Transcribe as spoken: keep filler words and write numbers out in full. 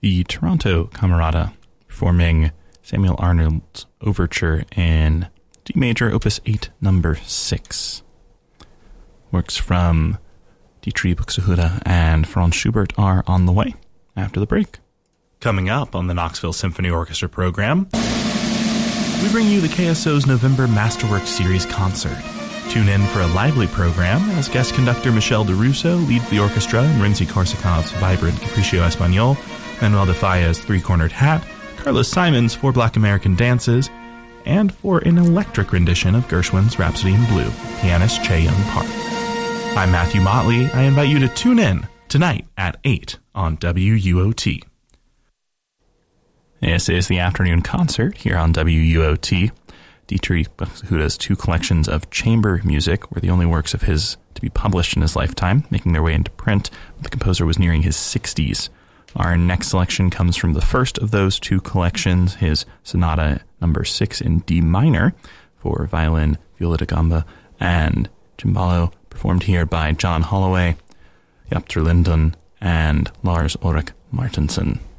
the Toronto Camerata, performing Samuel Arnold's Overture in D major, opus eight, number six. Works from Dietrich Buxtehude and Franz Schubert are on the way after the break. Coming up on the Knoxville Symphony Orchestra program, we bring you the K S O's November Masterwork Series concert. Tune in for a lively program as guest conductor Michel DeRusso leads the orchestra in Rimsky-Korsakov's vibrant Capriccio Espagnol, Manuel de Falla's Three-Cornered Hat, Carlos Simon's Four Black American Dances, and for an electric rendition of Gershwin's Rhapsody in Blue, pianist Che Young Park. I'm Matthew Motley. I invite you to tune in tonight at eight on W U O T. This is the afternoon concert here on W U O T. Dietrich Buxtehude's two collections of chamber music were the only works of his to be published in his lifetime, making their way into print when the composer was nearing his sixties. Our next selection comes from the first of those two collections, his Sonata number six in D minor for violin, viola da gamba, and cembalo, performed here by John Holloway, Japter Linden, and Lars Ulrik Martinsen.